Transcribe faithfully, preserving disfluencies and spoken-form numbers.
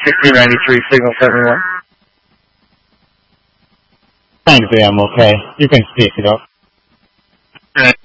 sixteen ninety-three, signal seven one. Thanks, I'm okay. You can speak it up. Right.